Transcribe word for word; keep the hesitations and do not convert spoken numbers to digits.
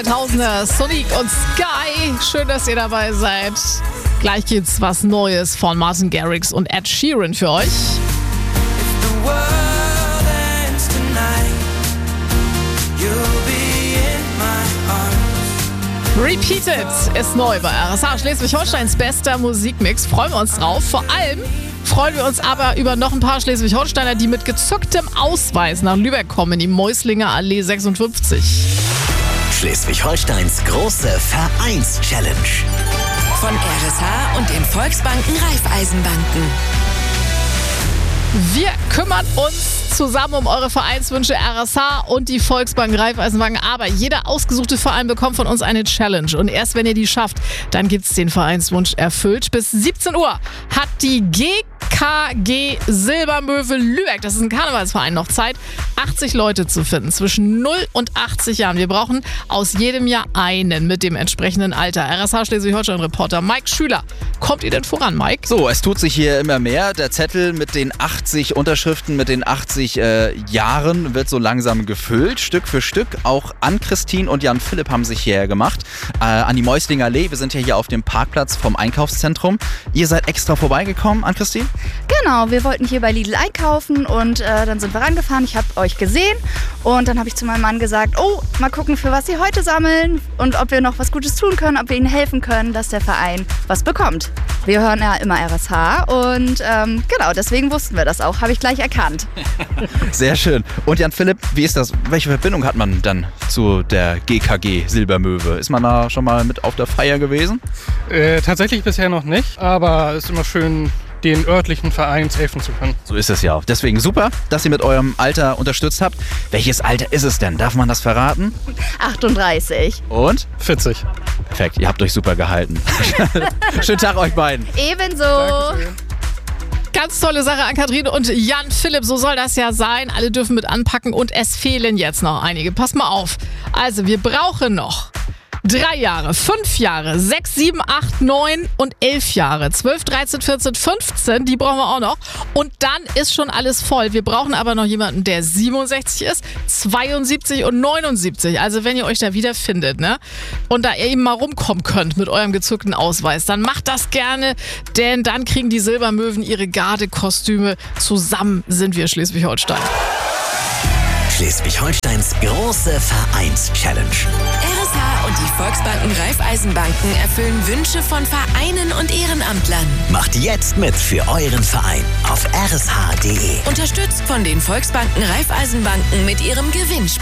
Tausender, Sonic und Sky. Schön, dass ihr dabei seid. Gleich gibt's was Neues von Martin Garrix und Ed Sheeran für euch. Repeated ist neu bei R S H, Schleswig-Holsteins bester Musikmix. Freuen wir uns drauf. Vor allem freuen wir uns aber über noch ein paar Schleswig-Holsteiner, die mit gezücktem Ausweis nach Lübeck kommen, in die Meuslinger Allee sechsundfünfzig. Schleswig-Holsteins große Vereins-Challenge. Von R S H und den Volksbanken Raiffeisenbanken. Wir kümmern uns zusammen um eure Vereinswünsche R S H und die Volksbank Raiffeisenbanken. Aber jeder ausgesuchte Verein bekommt von uns eine Challenge. Und erst wenn ihr die schafft, dann gibt's den Vereinswunsch erfüllt. Bis siebzehn Uhr hat die G K G Silbermöwe Lübeck, das ist ein Karnevalsverein, noch Zeit, achtzig Leute zu finden zwischen null und achtzig Jahren. Wir brauchen aus jedem Jahr einen mit dem entsprechenden Alter. R S H Schleswig-Holstein-Reporter Mike Schüler. Kommt ihr denn voran, Mike? So, es tut sich hier immer mehr. Der Zettel mit den achtzig Unterschriften, mit den achtzig äh, Jahren wird so langsam gefüllt, Stück für Stück. Auch Ann-Christine und Jan-Philipp haben sich hierher gemacht. Äh, an die Meuslinger Allee. Wir sind ja hier auf dem Parkplatz vom Einkaufszentrum. Ihr seid extra vorbeigekommen, Ann-Christine? Genau, wir wollten hier bei Lidl einkaufen und äh, dann sind wir rangefahren. Ich habe euch gesehen und dann habe ich zu meinem Mann gesagt, oh, mal gucken, für was sie heute sammeln und ob wir noch was Gutes tun können, ob wir ihnen helfen können, dass der Verein was bekommt. Wir hören ja immer R S H und ähm, genau, deswegen wussten wir das auch, habe ich gleich erkannt. Sehr schön. Und Jan-Philipp, wie ist das? Welche Verbindung hat man dann zu der G K G Silbermöwe? Ist man da schon mal mit auf der Feier gewesen? Äh, tatsächlich bisher noch nicht, aber es ist immer schön, den örtlichen Vereins helfen zu können. So ist es ja auch. Deswegen super, dass ihr mit eurem Alter unterstützt habt. Welches Alter ist es denn? Darf man das verraten? achtunddreißig. Und? vierzig. Perfekt, ihr habt euch super gehalten. Schönen Tag euch beiden. Ebenso. Dankeschön. Ganz tolle Sache an Kathrin und Jan Philipp, so soll das ja sein. Alle dürfen mit anpacken und es fehlen jetzt noch einige. Pass mal auf. Also wir brauchen noch drei Jahre, fünf Jahre, sechs, sieben, acht, neun und elf Jahre. zwölf, dreizehn, vierzehn, fünfzehn, die brauchen wir auch noch. Und dann ist schon alles voll. Wir brauchen aber noch jemanden, der siebenundsechzig ist, zweiundsiebzig und neunundsiebzig. Also wenn ihr euch da wiederfindet, ne? Und da ihr eben mal rumkommen könnt mit eurem gezückten Ausweis, dann macht das gerne, denn dann kriegen die Silbermöwen ihre Gardekostüme. Zusammen sind wir Schleswig-Holstein. Schleswig-Holsteins große Vereins-Challenge. R S H und die Volksbanken Raiffeisenbanken erfüllen Wünsche von Vereinen und Ehrenamtlern. Macht jetzt mit für euren Verein auf r s h punkt d e. Unterstützt von den Volksbanken Raiffeisenbanken mit ihrem Gewinnspiel.